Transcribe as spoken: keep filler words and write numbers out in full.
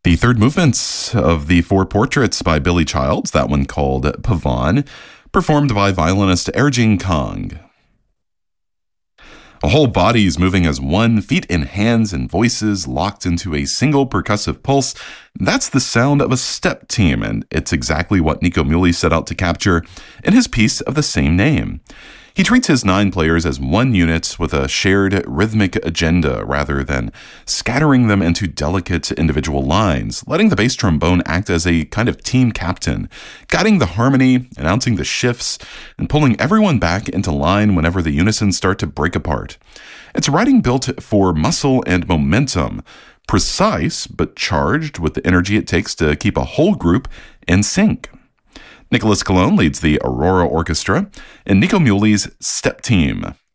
The third movement of the four portraits by Billy Childs, that one called Pavan, performed by violinist Erjing Kong. A whole body is moving as one, feet and hands and voices locked into a single percussive pulse. That's the sound of a step team, and it's exactly what Nico Muhly set out to capture in his piece of the same name. He treats his nine players as one unit with a shared rhythmic agenda rather than scattering them into delicate individual lines, letting the bass trombone act as a kind of team captain, guiding the harmony, announcing the shifts, and pulling everyone back into line whenever the unisons start to break apart. It's writing built for muscle and momentum, precise but charged with the energy it takes to keep a whole group in sync. Nicholas Colon leads the Aurora Orchestra in Nico Muhly's Step Team